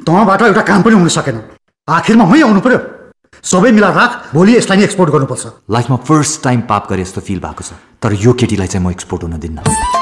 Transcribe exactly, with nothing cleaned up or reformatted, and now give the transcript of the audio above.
तँबाट एउटा काम पनि हुन सकेन। आखिरमा मै आउनु पर्यो। सबै मिलाएर राख, भोलि यसलाई नि एक्सपोर्ट गर्नुपर्छ। लाइफमा फर्स्ट टाइम पाप गरे जस्तो फिल भएको छ, तर यो केटीलाई चाहिँ म एक्सपोर्ट हुन दिन्न।